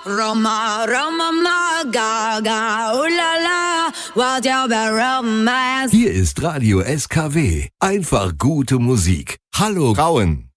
Roma, Roma, ma, ga, ooh la la, what you be romance. Hier ist Radio SKW. Einfach gute Musik. Hallo Rauen.